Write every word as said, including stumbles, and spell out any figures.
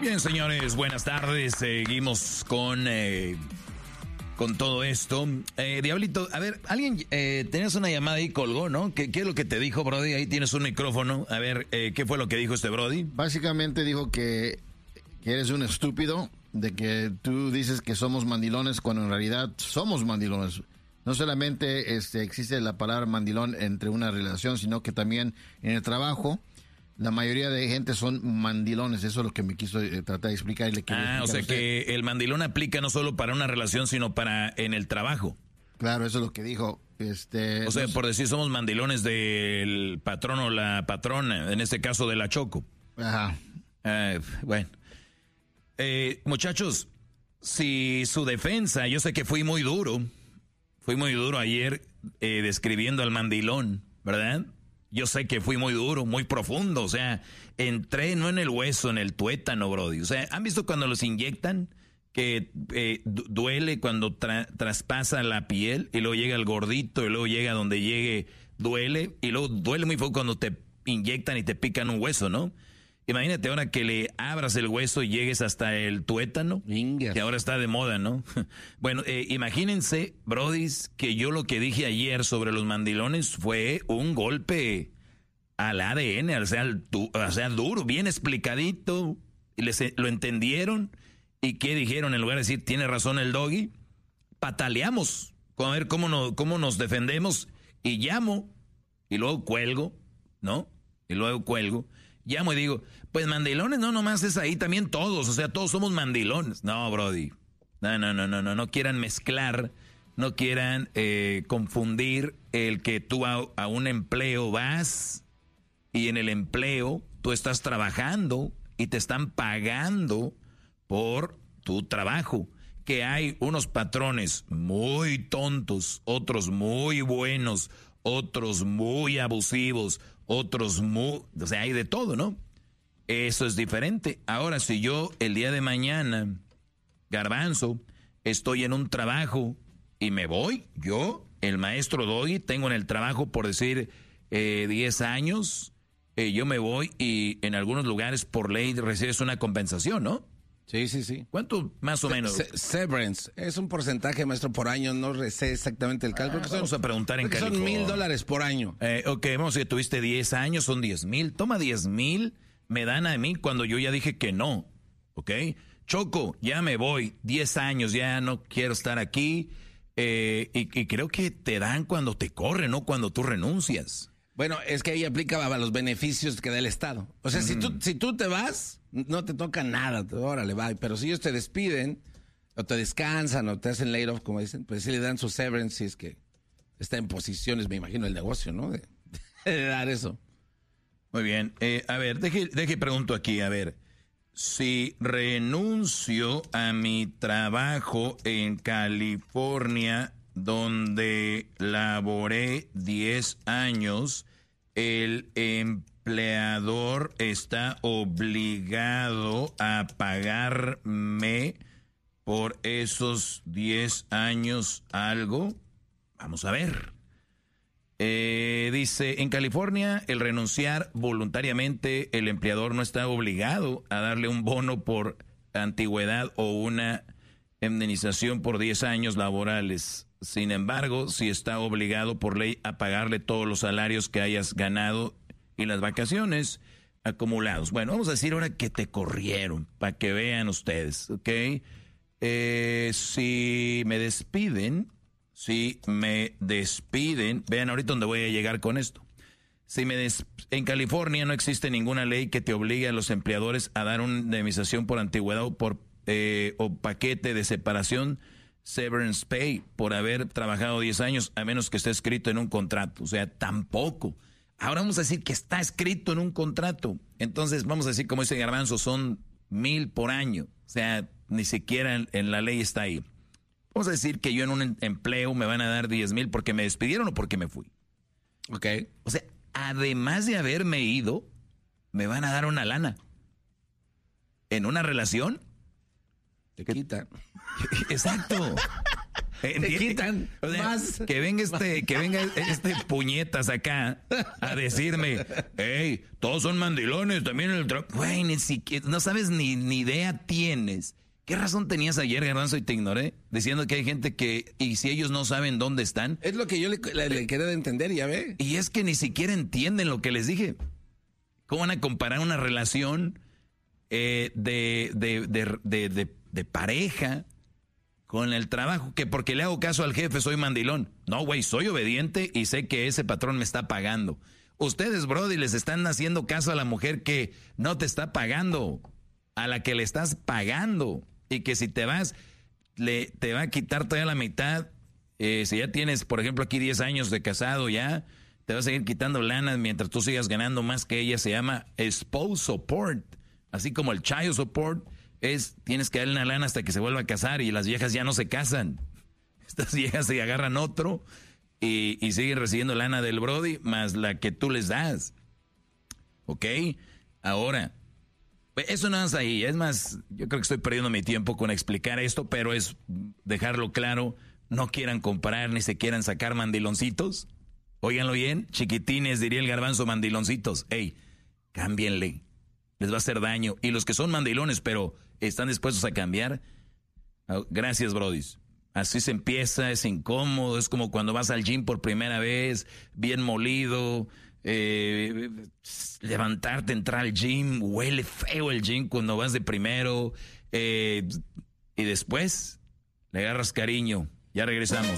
Bien, señores, buenas tardes. Seguimos con, eh, con todo esto. Eh, Diablito, a ver, alguien, eh, tenías una llamada y colgó, ¿no? ¿Qué, ¿Qué es lo que te dijo, Brody? Ahí tienes un micrófono. A ver, eh, ¿qué fue lo que dijo este Brody? Básicamente dijo que, que eres un estúpido, de que tú dices que somos mandilones cuando en realidad somos mandilones. No solamente este, existe la palabra mandilón entre una relación, sino que también en el trabajo la mayoría de gente son mandilones. Eso es lo que me quiso eh, tratar de explicar. Y le ah, o sea que el mandilón aplica no solo para una relación, sino para en el trabajo. Claro, eso es lo que dijo. Este, o sea, no sé. por decir, somos mandilones del patrón o la patrona, en este caso de la Choco. Ajá. Uh, bueno. Eh, muchachos, si su defensa, yo sé que fui muy duro, fui muy duro ayer eh, describiendo al mandilón, ¿verdad? Yo sé que fui muy duro, muy profundo, o sea, entré no en el hueso, en el tuétano, Brody. O sea, ¿han visto cuando los inyectan? Que eh, duele cuando tra traspasa la piel y luego llega el gordito y luego llega donde llegue, duele y luego duele muy poco cuando te inyectan y te pican un hueso, ¿no? Imagínate ahora que le abras el hueso y llegues hasta el tuétano, Ingas. Que ahora está de moda, ¿no? Bueno, eh, imagínense, brodis, que yo lo que dije ayer sobre los mandilones fue un golpe al A D N, o sea, al tu, o sea duro, bien explicadito, y les, lo entendieron, y ¿qué dijeron? En lugar de decir, tiene razón el doggy, pataleamos, a ver cómo, no, cómo nos defendemos, y llamo, y luego cuelgo, ¿no? Y luego cuelgo. Llamo y digo, pues mandilones no nomás es ahí, también todos, o sea, todos somos mandilones. No, Brody, no, no, no, no, no, no quieran mezclar, no quieran eh, confundir el que tú a, a un empleo vas y en el empleo tú estás trabajando y te están pagando por tu trabajo. Que hay unos patrones muy tontos, otros muy buenos, otros muy abusivos, otros muy... O sea, hay de todo, ¿no? Eso es diferente. Ahora, si yo el día de mañana, Garbanzo, estoy en un trabajo y me voy, yo, el maestro Doggy, tengo en el trabajo, por decir, eh, diez años, eh, yo me voy y en algunos lugares por ley recibes una compensación, ¿no? Sí, sí, sí. ¿Cuánto más o menos? Se severance. Es un porcentaje, maestro, por año. No sé exactamente el cálculo. Ah, vamos a preguntar en California. Son mil dólares por año. Eh, ok, vamos a decir que tuviste diez años, son diez mil. Toma diez mil, me dan a mí cuando yo ya dije que no. ¿Ok? Choco, ya me voy. diez años, ya no quiero estar aquí. Eh, y, y creo que te dan cuando te corren, no cuando tú renuncias. Bueno, es que ahí aplica a los beneficios que da el Estado. O sea, mm. si tú si tú te vas, no te toca nada, órale, va. Pero si ellos te despiden, o te descansan, o te hacen laid off, como dicen, pues sí le dan su severance, si es que está en posiciones, me imagino, el negocio, ¿no? De, de dar eso. Muy bien. Eh, a ver, deje, deje pregunto aquí, a ver. Si renuncio a mi trabajo en California, donde laboré diez años, el empleador está obligado a pagarme por esos diez años algo. Vamos a ver. Eh, dice, en California, el renunciar voluntariamente, el empleador no está obligado a darle un bono por antigüedad o una indemnización por diez años laborales. Sin embargo, si está obligado por ley a pagarle todos los salarios que hayas ganado y las vacaciones acumulados. Bueno, vamos a decir ahora que te corrieron, para que vean ustedes, ¿ok? Eh, si me despiden, si me despiden, vean ahorita dónde voy a llegar con esto. Si me des, en California no existe ninguna ley que te obligue a los empleadores a dar una indemnización por antigüedad o por eh, o paquete de separación, severance pay, por haber trabajado diez años, a menos que esté escrito en un contrato. O sea, tampoco. Ahora vamos a decir que está escrito en un contrato. Entonces vamos a decir, como dice Garbanzo, son mil por año. O sea, ni siquiera en, en la ley está ahí. Vamos a decir que yo en un empleo me van a dar diez mil porque me despidieron o porque me fui. Ok. O sea, además de haberme ido, me van a dar una lana. En una relación, te quita. Exacto. te quitan o sea, más. Que venga este, que venga este puñetas acá a decirme, hey, todos son mandilones, también el trabajo. Güey, ni siquiera, no sabes ni, ni idea tienes. ¿Qué razón tenías ayer, Garbanzo, y te ignoré? Diciendo que hay gente que, y si ellos no saben dónde están. Es lo que yo le, le, le quería entender, ya ve. Y es que ni siquiera entienden lo que les dije. ¿Cómo van a comparar una relación eh, de, de, de, de, de, de pareja con el trabajo? Que porque le hago caso al jefe soy mandilón. No, güey, soy obediente y sé que ese patrón me está pagando. Ustedes, brody, les están haciendo caso a la mujer que no te está pagando, a la que le estás pagando. Y que si te vas, le, te va a quitar todavía la mitad. Eh, si ya tienes, por ejemplo, aquí diez años de casado ya, te va a seguir quitando lana mientras tú sigas ganando más que ella. Se llama spouse support. Así como el child support es, tienes que darle una lana hasta que se vuelva a casar y las viejas ya no se casan. Estas viejas se agarran otro y, y siguen recibiendo lana del brody más la que tú les das. ¿Ok? Ahora, eso no es ahí. Es más, yo creo que estoy perdiendo mi tiempo con explicar esto, pero es dejarlo claro. No quieran comparar ni se quieran sacar mandiloncitos. Óiganlo bien, chiquitines, diría el Garbanzo, mandiloncitos. Ey, cámbienle. Les va a hacer daño. Y los que son mandilones, pero están dispuestos a cambiar, gracias, brodis. Así se empieza, es incómodo, es como cuando vas al gym por primera vez, bien molido, eh, levantarte, entrar al gym, huele feo el gym cuando vas de primero, eh, y después le agarras cariño. Ya regresamos.